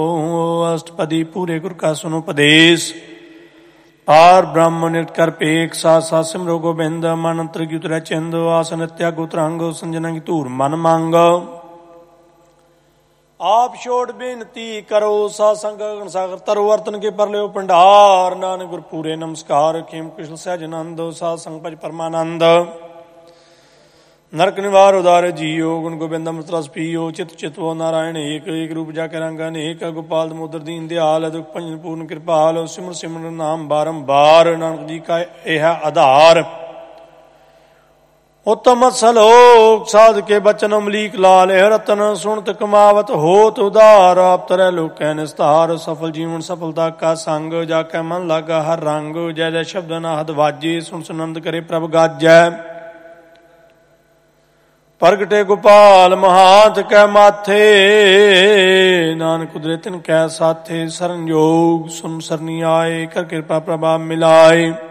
अष्टपदी पूरे गुर का सुनो उपदेश। पार ब्रह्म नित कर पेख साथ साथ सिमरो गोबिंद मन अंतर की उतरै चिंद आसन त्याग उतरंग संजना की धूर मन मंग। आप छोड़ बेनती करो सासंग सागर तरु वर्तन के पर लियो भंडार। नानक गुर पूरे नमस्कार खेम कुशल सहज आनंद सासंग भज परमानंद। नरक निवार उदार जियो गुण गोबिंद अमृत रस पियो चित चितवो नारायण एक एक रूप जाके रंग अनेक गोपाल दामोदर दीन दयाल दुख भंजन पूर्ण कृपाल सिमर सिमर नाम बारंबार नानक जी का यह आधार। उत्तम सलोक साध के बचन अमलीक लाल यह रतन सुनत कमावत होत उदार। आप तरह लोक निस्तार सफल जीवन सफलता का संग जाके मन लागा हर रंग। जय जय शब्द नाहद वाजे सुन सुनंद करे प्रभ गाजै। प्रगटे गोपाल महांत कै माथे नानक कुदरत तिन कै साथे। शरण योग सुन सरनी आए कर कृपा प्रभाव मिलाए।